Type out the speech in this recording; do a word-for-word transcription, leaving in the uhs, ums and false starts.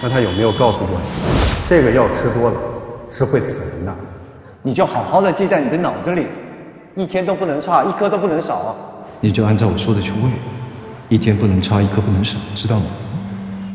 那他有没有告诉过你，这个药吃多了是会死人的？ 你就好好的记在你的脑子里，一天都不能差，一颗都不能少。 你就按照我说的去喂，一天不能差，一颗不能少，知道吗？